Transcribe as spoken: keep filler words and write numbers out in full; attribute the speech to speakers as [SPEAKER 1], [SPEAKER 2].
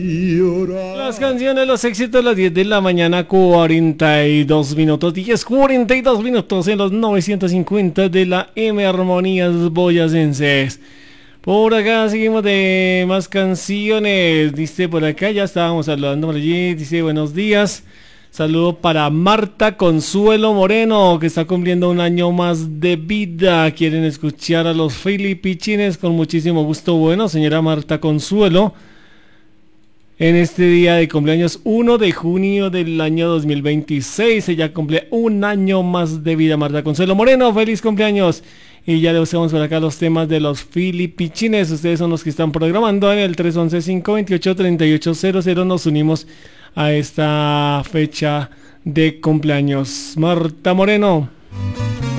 [SPEAKER 1] Las canciones, los éxitos, las diez de la mañana, cuarenta y dos minutos, diez, cuarenta y dos minutos en los novecientos cincuenta de la M Armonías Boyacenses. Por acá seguimos de más canciones, dice por acá, ya estábamos saludando por allí, dice buenos días. Saludo para Marta Consuelo Moreno, que está cumpliendo un año más de vida. Quieren escuchar a los Filipichines con muchísimo gusto. Bueno, señora Marta Consuelo, en este día de cumpleaños uno de junio del año dos mil veintiséis, ella cumple un año más de vida. Marta Consuelo Moreno, feliz cumpleaños. Y ya le usamos por acá los temas de los Filipichines. Ustedes son los que están programando en el tres once, cinco veintiocho, treinta y ocho cero cero. Nos unimos a esta fecha de cumpleaños. Marta Moreno.